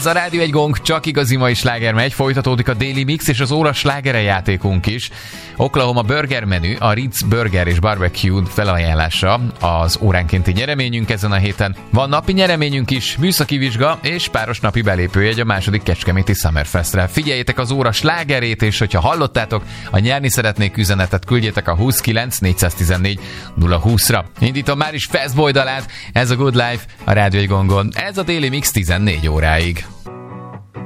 Ez a Rádió egy Gong, csak igazi mai sláger megy, folytatódik a Daily Mix és az óra slágere játékunk is. Oklahoma burger menü, a Ritz Burger és Barbecue felajánlása az óránkénti nyereményünk ezen a héten. Van napi nyereményünk is, műszaki vizsga és páros napi belépőjegy a második Kecskeméti Summerfestre. Figyeljétek az óra slágerét, és hogyha hallottátok, a nyerni szeretnék üzenetet küldjétek a 29 414 020-ra. Indítom már is Fast Boy dalát, ez a Good Life a Rádió egy Gongon. Ez a Daily Mix 14 óráig.